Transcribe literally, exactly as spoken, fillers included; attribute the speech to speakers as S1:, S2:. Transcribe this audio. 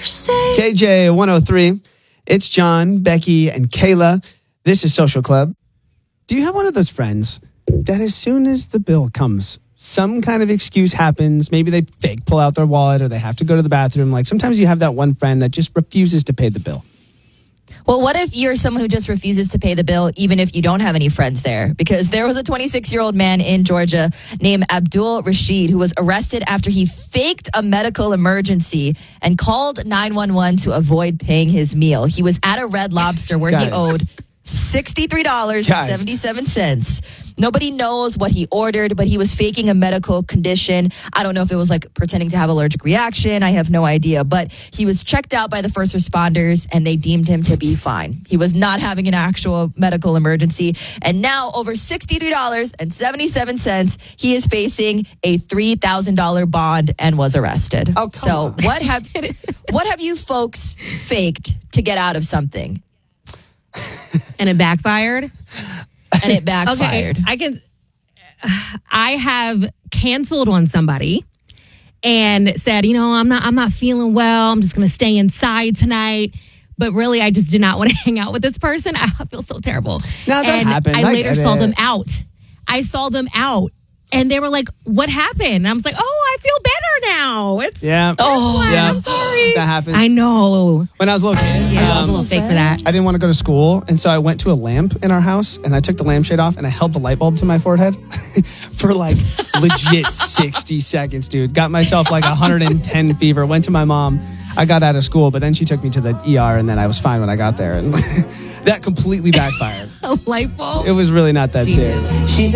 S1: K J one oh three. It's John, Becky, and Kayla. This is Social Club. Do you have one of those friends that as soon as the bill comes, some kind of excuse happens? Maybe they fake pull out their wallet or they have to go to the bathroom. Like sometimes you have that one friend that just refuses to pay the bill.
S2: Well, what if you're someone who just refuses to pay the bill even if you don't have any friends there? Because there was a twenty-six-year-old man in Georgia named Abdul Rashid who was arrested after he faked a medical emergency and called nine one one to avoid paying his meal. He was at a Red Lobster where
S1: Guys.
S2: he owed sixty-three dollars and seventy-seven cents. Nobody knows what he ordered, but he was faking a medical condition. I don't know if it was like pretending to have allergic reaction. I have no idea. But he was checked out by the first responders and they deemed him to be fine. He was not having an actual medical emergency. And now over sixty-three dollars and seventy-seven cents, he is facing a three thousand dollars bond and was arrested.
S1: Oh, come
S2: so
S1: on.
S2: what have what have you folks faked to get out of something?
S3: And it backfired?
S2: And it backfired.
S3: Okay, I can. I have canceled on somebody and said, you know, I'm not. I'm not feeling well. I'm just going to stay inside tonight. But really, I just did not want to hang out with this person. I feel so terrible.
S1: No, that
S3: and
S1: happens.
S3: I
S1: I
S3: later
S1: get
S3: saw
S1: it.
S3: them out. I saw them out, and they were like, "What happened?" And I was like, "Oh, I feel better now. It's
S1: Yeah.
S2: Oh,
S1: yeah.
S3: I'm sorry.
S1: That happens.
S3: I know.
S1: When I was a little kid,
S3: Yeah, I was a
S1: um,
S3: little fake for that.
S1: I didn't want to go to school, and so I went to a lamp in our house, and I took the lampshade off, and I held the light bulb to my forehead for like legit sixty seconds, dude. Got myself like one hundred ten fever, went to my mom. I got out of school, but then she took me to the E R, and then I was fine when I got there, and that completely backfired.
S3: A light bulb.
S1: It was really not that serious.